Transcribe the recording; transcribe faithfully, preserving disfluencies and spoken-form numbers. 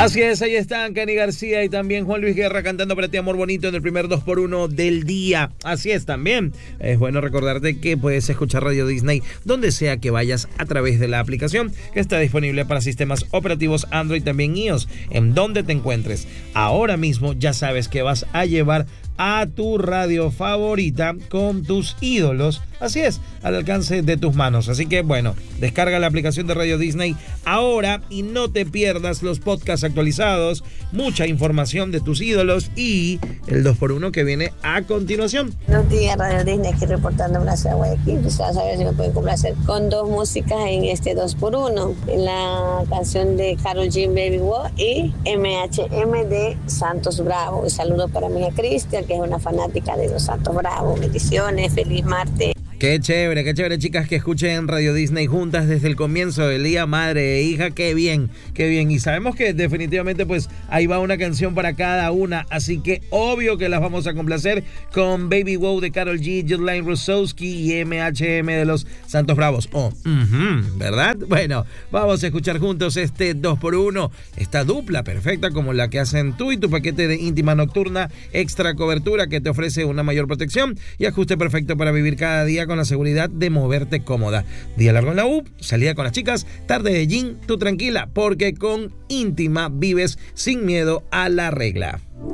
Así es, ahí están Kenny García y también Juan Luis Guerra cantando para ti Amor Bonito en el primer dos por uno del día. Así es, también es bueno recordarte que puedes escuchar Radio Disney donde sea que vayas a través de la aplicación que está disponible para sistemas operativos Android, también iOS, en donde te encuentres. Ahora mismo ya sabes que vas a llevar a tu radio favorita con tus ídolos, así es, al alcance de tus manos. Así que bueno, descarga la aplicación de Radio Disney ahora y no te pierdas los podcasts actualizados, mucha información de tus ídolos y el dos por uno que viene a continuación. Buenos días, Radio Disney, aquí reportando en la ciudad de Guayaquil. Quisiera saber si me pueden complacer con dos músicas en este dos por uno, la canción de Karol G, Baby Wow, y M H M de Santos Bravo. Un saludo para mi hija Cristian, que es una fanática de los Santos Bravo. Bendiciones, feliz martes. Qué chévere, qué chévere, chicas, que escuchen Radio Disney juntas desde el comienzo del día, madre e hija, qué bien, qué bien. Y sabemos que definitivamente pues ahí va una canción para cada una, así que obvio que las vamos a complacer con Baby Wow de Karol G, Jodelaine Rosowski y M H M de los Santos Bravos. Oh, uh-huh, ¿verdad? Bueno, vamos a escuchar juntos este dos por uno, esta dupla perfecta como la que hacen tú y tu paquete de íntima nocturna, extra cobertura que te ofrece una mayor protección y ajuste perfecto para vivir cada día con la seguridad de moverte cómoda. Día largo en la U, salida con las chicas, tarde de gym, tú tranquila, porque con íntima vives sin miedo a la regla.